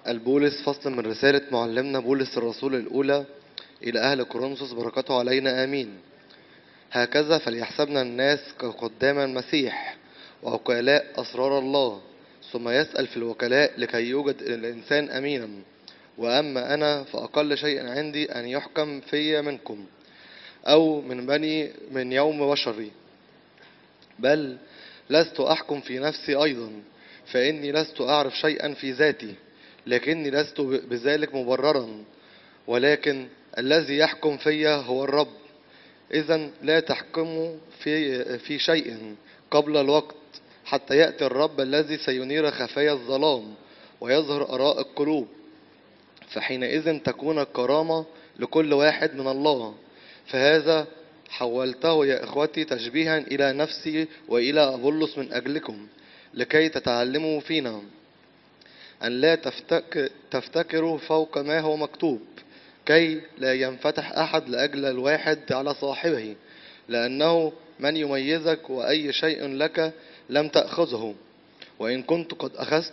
البولس فصل من رسالة معلمنا بولس الرسول الأولى إلى أهل كورنثوس، بركاته علينا آمين. هكذا فليحسبنا الناس كخدام المسيح ووكلاء أسرار الله، ثم يسأل في الوكلاء لكي يوجد الإنسان أمينا. وأما أنا فأقل شيء عندي أن يحكم في منكم أو من يوم بشري، بل لست أحكم في نفسي أيضا، فإني لست أعرف شيئا في ذاتي، لكني لست بذلك مبررا، ولكن الذي يحكم في هو الرب. إذن لا تحكموا في شيء قبل الوقت، حتى يأتي الرب الذي سينير خفايا الظلام ويظهر آراء القلوب، فحينئذ تكون الكرامة لكل واحد من الله. فهذا حولته يا إخوتي تشبيها إلى نفسي وإلى أبولس من أجلكم، لكي تتعلموا فينا أن لا تفتكروا فوق ما هو مكتوب، كي لا ينفتح أحد لأجل الواحد على صاحبه، لأنه من يميزك وأي شيء لك لم تأخذه، وإن كنت قد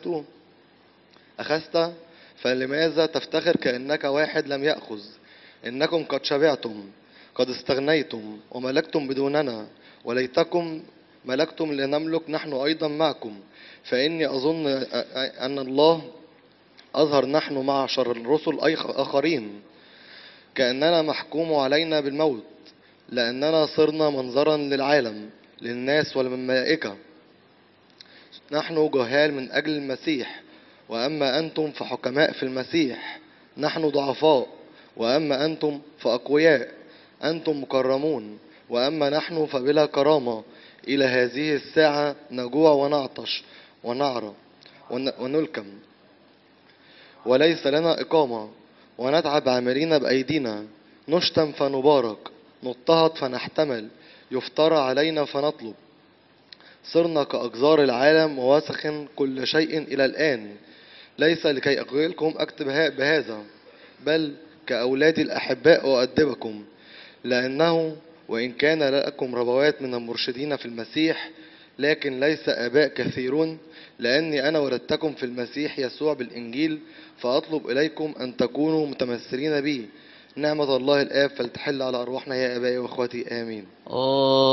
أخذت فلماذا تفتخر كأنك واحد لم يأخذ؟ إنكم قد شبعتم، قد استغنيتم وملكتم بدوننا، وليتكم ملكتم لنملك نحن أيضا معكم. فإني أظن أن الله أظهر نحن معشر الرسل آخرين كأننا محكوم علينا بالموت، لأننا صرنا منظرا للعالم، للناس والملائكة. نحن جهال من أجل المسيح، وأما أنتم فحكماء في المسيح. نحن ضعفاء، وأما أنتم فأقوياء. أنتم مكرمون، وأما نحن فبلا كرامة. إلى هذه الساعة نجوع ونعطش ونعرى ونلكم، وليس لنا إقامة، ونتعب عاملين بأيدينا. نشتم فنبارك، نضطهد فنحتمل، يفترى علينا فنطلب. صرنا كأجزار العالم ووسخ كل شيء إلى الآن. ليس لكي أقولكم أكتب بهذا، بل كأولادي الأحباء أؤدبكم، لأنه وإن كان لكم ربوات من المرشدين في المسيح، لكن ليس آباء كثيرون، لأني أنا ولدتكم في المسيح يسوع بالإنجيل، فأطلب إليكم أن تكونوا متمثلين بي. نعمة الله الآب فلتحل على أرواحنا يا آبائي وأخواتي، آمين.